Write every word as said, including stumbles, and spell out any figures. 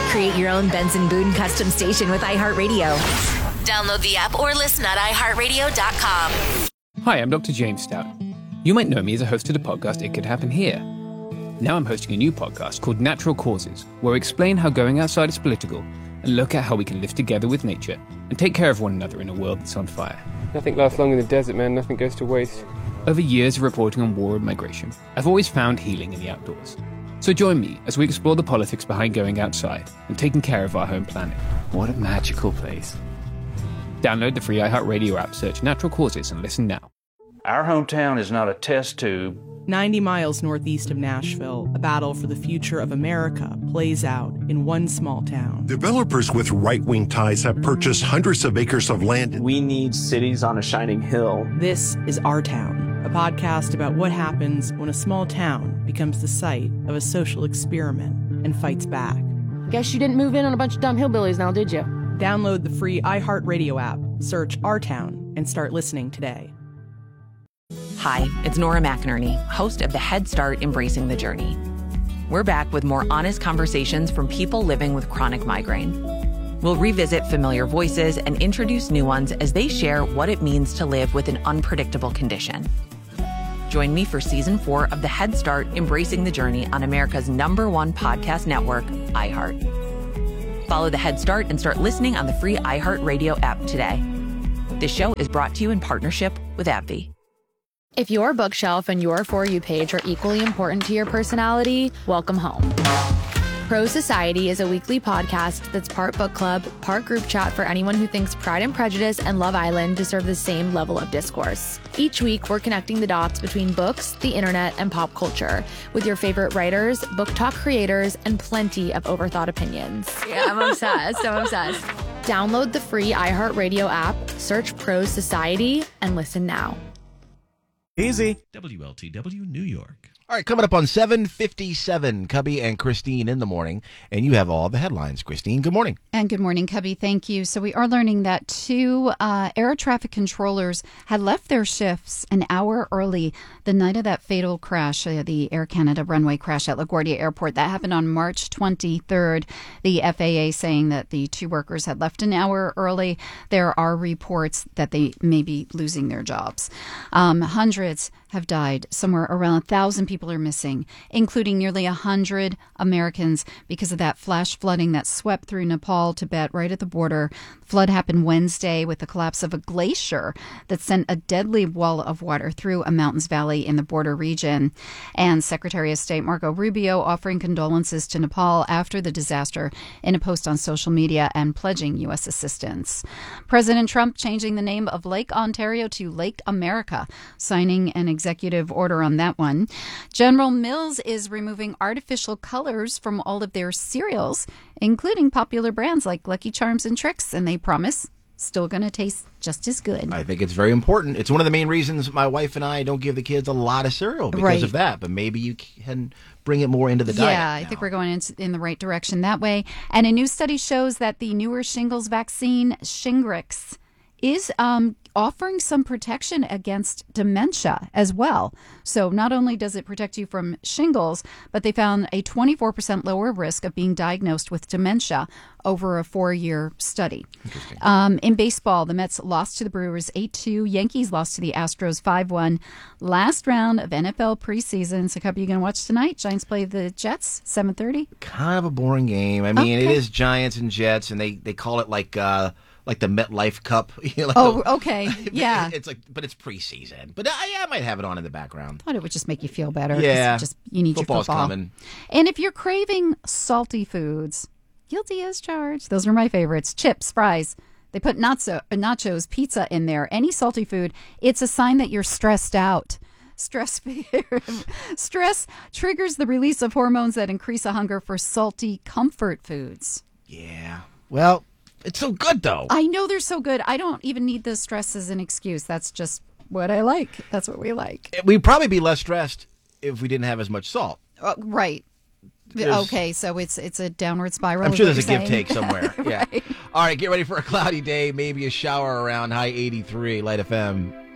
Create your own Benson Boone custom station with iHeartRadio. Download the app or listen at i heart radio dot com. Hi, I'm Doctor James Stout. You might know me as a host of the podcast It Could Happen Here. Now I'm hosting a new podcast called Natural Causes, where we explain how going outside is political and look at how we can live together with nature and take care of one another in a world that's on fire. Nothing lasts long in the desert, man. Nothing goes to waste. Over years of reporting on war and migration, I've always found healing in the outdoors. So join me as we explore the politics behind going outside and taking care of our home planet. What a magical place. Download the free iHeartRadio app, search Natural Causes, and listen now. Our hometown is not a test tube. ninety miles northeast of Nashville, a battle for the future of America plays out in one small town. Developers with right-wing ties have purchased hundreds of acres of land. We need cities on a shining hill. This is Our Town, a podcast about what happens when a small town becomes the site of a social experiment and fights back. Guess you didn't move in on a bunch of dumb hillbillies now, did you? Download the free iHeartRadio app, search Our Town, and start listening today. Hi, it's Nora McInerney, host of the Head Start Embracing the Journey. We're back with more honest conversations from people living with chronic migraine. We'll revisit familiar voices and introduce new ones as they share what it means to live with an unpredictable condition. Join me for season four of the Head Start Embracing the Journey on America's number one podcast network, iHeart. Follow the Head Start and start listening on the free iHeartRadio app today. This show is brought to you in partnership with AbbVie. If your bookshelf and your For You page are equally important to your personality, welcome home. Pro Society is a weekly podcast that's part book club, part group chat for anyone who thinks Pride and Prejudice and Love Island deserve the same level of discourse. Each week, we're connecting the dots between books, the internet, and pop culture with your favorite writers, book talk creators, and plenty of overthought opinions. Yeah, I'm obsessed. I'm obsessed. Download the free iHeartRadio app, search Pro Society, and listen now. Easy. W L T W New York. All right, coming up on seven fifty-seven, Cubby and Christine in the morning, and you have all the headlines. Christine, good morning. And good morning, Cubby. Thank you. So we are learning that two uh, air traffic controllers had left their shifts an hour early the night of that fatal crash, uh, the Air Canada runway crash at LaGuardia Airport. That happened on March twenty-third. The F A A saying that the two workers had left an hour early. There are reports that they may be losing their jobs. Um, hundreds have died. Somewhere around a thousand people are missing, including nearly a hundred Americans because of that flash flooding that swept through Nepal, Tibet, right at the border. Flood happened Wednesday with the collapse of a glacier that sent a deadly wall of water through a mountains valley in the border region. And Secretary of State Marco Rubio offering condolences to Nepal after the disaster in a post on social media and pledging U S assistance. President Trump changing the name of Lake Ontario to Lake America, signing an executive order on that one. General Mills is removing artificial colors from all of their cereals, including popular brands like Lucky Charms and Trix, and they promise still going to taste just as good. I think it's very important. It's one of the main reasons my wife and I don't give the kids a lot of cereal because right. of that, but maybe you can bring it more into the diet. Yeah, I now. think we're going in, in the right direction that way. And a new study shows that the newer shingles vaccine, Shingrix, is um, offering some protection against dementia as well. So not only does it protect you from shingles, but they found a twenty-four percent lower risk of being diagnosed with dementia over a four-year study. Um, in baseball, the Mets lost to the Brewers eight two. Yankees lost to the Astros five one. Last round of N F L preseason. So, Cubby, you going to watch tonight? Giants play the Jets, seven thirty. Kind of a boring game. I mean, Okay. it is Giants and Jets, and they, they call it like... Uh, like the MetLife Cup. You know? Oh, okay. Yeah. It's like, but it's preseason. But I, I might have it on in the background. Thought it would just make you feel better. 'cause Yeah. Just, you need Football's your football. coming. And if you're craving salty foods, guilty as charged. Those are my favorites. Chips, fries. They put nacho, nachos, pizza in there. Any salty food. It's a sign that you're stressed out. Stress Stress triggers the release of hormones that increase a hunger for salty comfort foods. Yeah. Well, it's so good, though. I know they're so good. I don't even need the stress as an excuse. That's just what I like. That's what we like. We'd probably be less stressed if we didn't have as much salt. Uh, right. There's- Okay, so it's it's a downward spiral. I'm is sure what there's a you're give saying. take somewhere. Yeah. Right. All right, get ready for a cloudy day, maybe a shower around high eighty-three, Light F M.